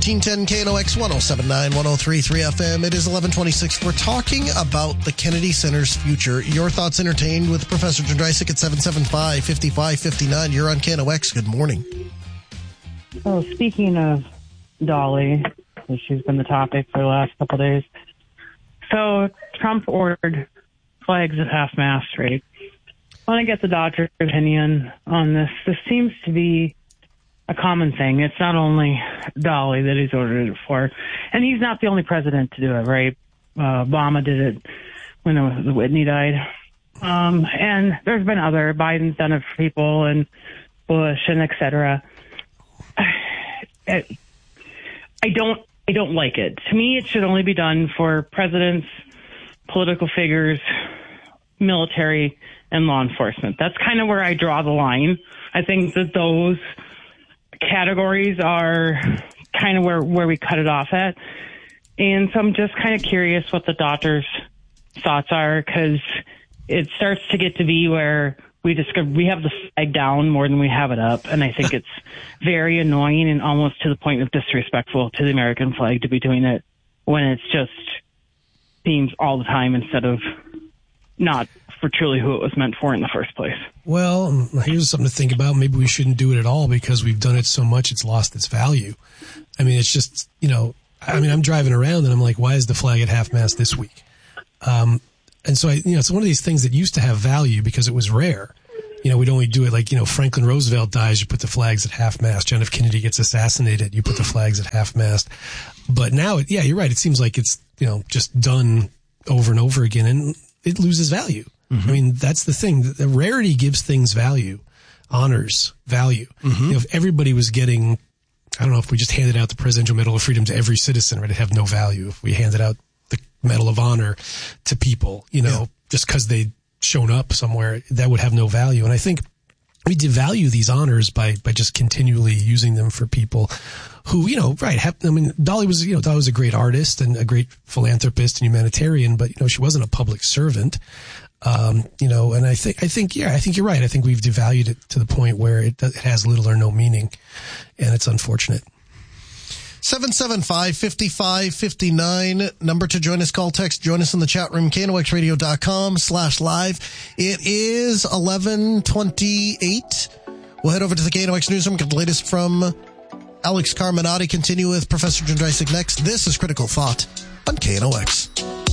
1410 KNOX 1079 1033 FM. It is 1126. We're talking about the Kennedy Center's future. Your thoughts entertained with Professor Jędrysik at 775-5559. You're on KNOX. Good morning. Oh, speaking of Dolly, she's been the topic for the last couple of days. So Trump ordered flags at half-mast, right? I want to get the doctor's opinion on this. This seems to be a common thing. It's not only Dolly that he's ordered it for. And he's not the only president to do it, right? Obama did it when Whitney died. And there's been other. Biden's done it for people, and Bush, and et cetera. I don't like it. To me, it should only be done for presidents, political figures, military, and law enforcement. That's kind of where I draw the line. I think that those categories are kind of where we cut it off at. And so I'm just kind of curious what the doctor's thoughts are, because it starts to get to be where we have the flag down more than we have it up. And I think it's very annoying and almost to the point of disrespectful to the American flag to be doing it when it's just themes all the time instead of not for truly who it was meant for in the first place. Well, here's something to think about. Maybe we shouldn't do it at all because we've done it so much it's lost its value. I mean, it's just, I'm driving around and I'm like, why is the flag at half-mast this week? And so, it's one of these things that used to have value because it was rare. We'd only do it like, Franklin Roosevelt dies, you put the flags at half-mast. John F. Kennedy gets assassinated, you put the flags at half-mast. But now, you're right. It seems like it's, just done over and over again, and it loses value. Mm-hmm. I mean, that's the thing. The rarity gives things value, honors value. Mm-hmm. If everybody was getting, I don't know, if we just handed out the Presidential Medal of Freedom to every citizen, right, it'd have no value. If we handed out the Medal of Honor to people, just because they'd shown up somewhere, that would have no value. And I think we devalue these honors by just continually using them for people who, Dolly was a great artist and a great philanthropist and humanitarian, but, she wasn't a public servant. And I think you're right. I think we've devalued it to the point where it has little or no meaning, and it's unfortunate. 775-5559, number to join us, call, text, join us in the chat room, knoxradio.com/live. It is 11:28. We'll head over to the KNOX newsroom, get the latest from Alex Carminati, continue with Professor Jędrysik next. This is Critical Thought on KNOX.